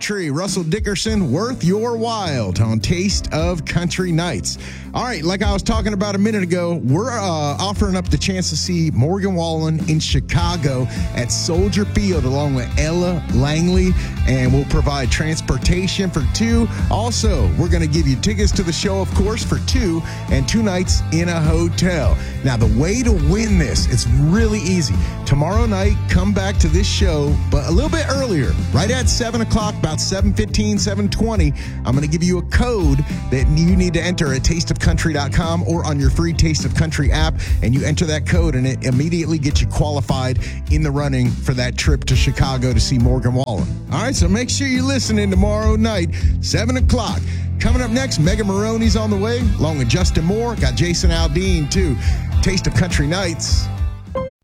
Country, Russell Dickerson, worth your while on Taste of Country Nights. All right, like I was talking about a minute ago, we're offering up the chance to see Morgan Wallen in Chicago at Soldier Field along with Ella Langley, and we'll provide transportation for two. Also, we're going to give you tickets to the show, of course, for two and 2 nights in a hotel. Now, the way to win this, it's really easy. Tomorrow night, come back to this show, but a little bit earlier, right at 7 o'clock, about 7:15, 7:20. I'm going to give you a code that you need to enter at tasteofcountry.com or on your free Taste of Country app, and you enter that code, and it immediately gets you qualified in the running for that trip to Chicago to see Morgan Wallen. All right, so make sure you're listening tomorrow night, 7 o'clock. Coming up next, Megan Maroney's on the way, along with Justin Moore. Got Jason Aldean, too. Taste of Country Nights.